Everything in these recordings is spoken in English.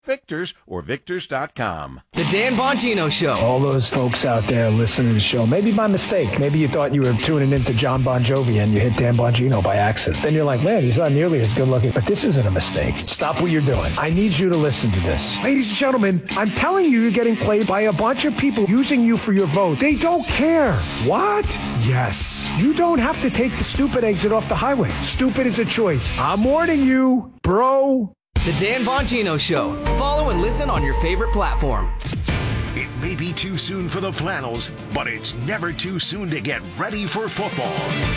Victors or Victors.com. The Dan Bongino Show. All those folks out there listening to the show, maybe by mistake. Maybe you thought you were tuning into John Bon Jovi and you hit Dan Bongino by accident. Then you're like, man, he's not nearly as good looking. But this isn't a mistake. Stop what you're doing. I need you to listen to this. Ladies and gentlemen, I'm telling you, you're getting played by a bunch of people using you for your vote. They don't care. What? Yes. You don't have to take the stupid exit off the highway. Stupid is a choice. I'm warning you, bro. The Dan Bongino Show. Follow and listen on your favorite platform. It may be too soon for the flannels, but it's never too soon to get ready for football.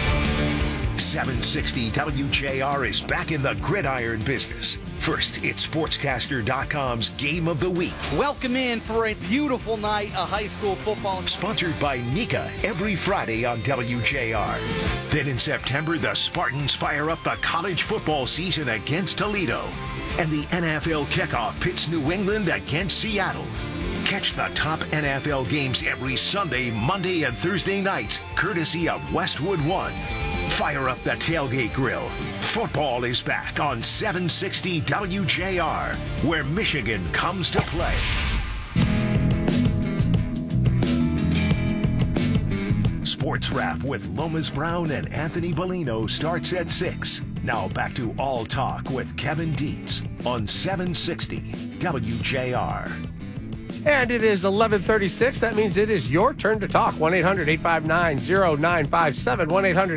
760 WJR is back in the gridiron business. First, it's Sportscaster.com's Game of the Week. Welcome in for a beautiful night of high school football. Sponsored by Nika every Friday on WJR. Then in September, the Spartans fire up the college football season against Toledo. And the NFL kickoff pits New England against Seattle. Catch the top NFL games every Sunday, Monday, and Thursday nights, courtesy of Westwood One. Fire up the tailgate grill. Football is back on 760 WJR, where Michigan comes to play. Sports Wrap with Lomas Brown and Anthony Bellino starts at 6. Now back to All Talk with Kevin Dietz on 760 WJR. And it is 11:36. That means it is your turn to talk. 1-800-859-0957.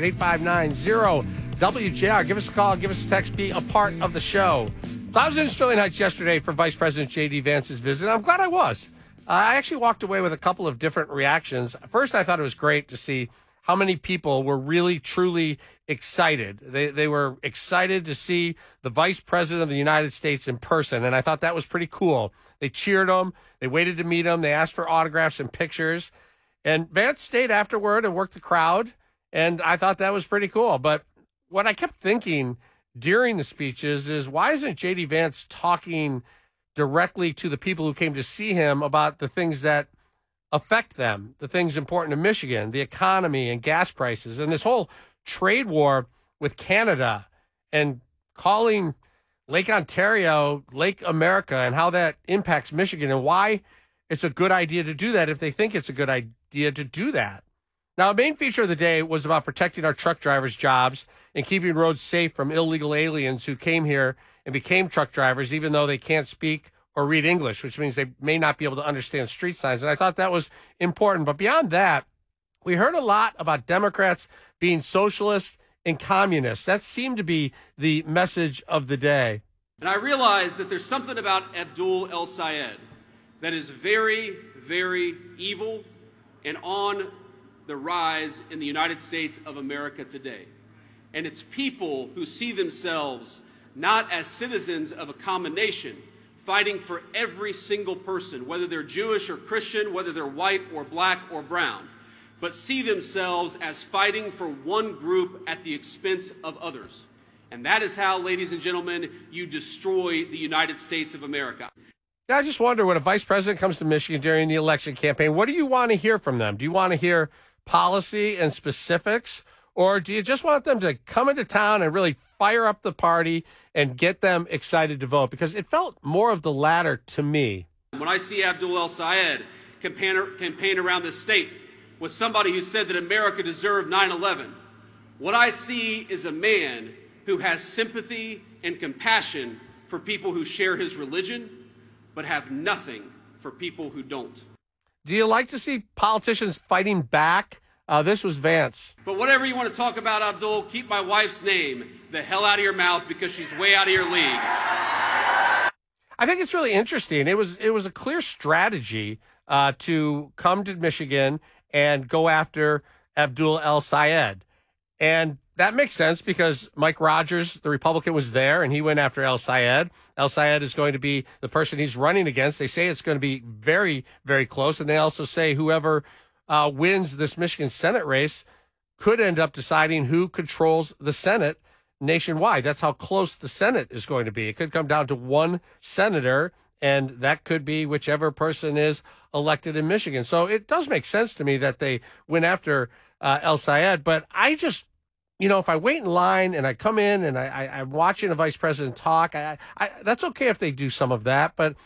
1-800-859-0WJR. Give us a call. Give us a text. Be a part of the show. I was in Sterling Heights yesterday for Vice President J.D. Vance's visit. I'm glad I was. I actually walked away with a couple of different reactions. First, I thought it was great to see how many people were really, truly excited. They were excited to see the Vice President of the United States in person, and I thought that was pretty cool. They cheered him. They waited to meet him. They asked for autographs and pictures. And Vance stayed afterward and worked the crowd, and I thought that was pretty cool. But what I kept thinking during the speeches is, why isn't J.D. Vance talking directly to the people who came to see him about the things that affect them, the things important to Michigan, the economy and gas prices, and this whole trade war with Canada, and calling Lake Ontario Lake America, and how that impacts Michigan, and why it's a good idea to do that if they think it's a good idea to do that. Now, a main feature of the day was about protecting our truck drivers' jobs and keeping roads safe from illegal aliens who came here and became truck drivers, even though they can't speak or read English, which means they may not be able to understand street signs. And I thought that was important. But beyond that, we heard a lot about Democrats being socialists and communists. That seemed to be the message of the day. And I realize that there's something about Abdul El-Sayed that is very, very evil and on the rise in the United States of America today. And it's people who see themselves not as citizens of a common nation, fighting for every single person, whether they're Jewish or Christian, whether they're white or black or brown, but see themselves as fighting for one group at the expense of others. And that is how, ladies and gentlemen, you destroy the United States of America. I just wonder, when a vice president comes to Michigan during the election campaign, what do you want to hear from them? Do you want to hear policy and specifics, or do you just want them to come into town and really fire up the party and get them excited to vote? Because it felt more of the latter to me. When I see Abdul El-Sayed campaign around this state with somebody who said that America deserved 9/11, what I see is a man who has sympathy and compassion for people who share his religion, but have nothing for people who don't. Do you like to see politicians fighting back? This was Vance. But whatever you want to talk about, Abdul, keep my wife's name the hell out of your mouth, because she's way out of your league. I think it's really interesting. It was a clear strategy to come to Michigan and go after Abdul El-Sayed. And that makes sense because Mike Rogers, the Republican, was there, and he went after El-Sayed. El-Sayed is going to be the person he's running against. They say it's going to be very, very close. And they also say whoever wins this Michigan Senate race could end up deciding who controls the Senate nationwide. That's how close the Senate is going to be. It could come down to one senator, and that could be whichever person is elected in Michigan. So it does make sense to me that they went after El-Sayed, but I just if I wait in line and I come in and I'm watching a vice president talk, that's okay if they do some of that. But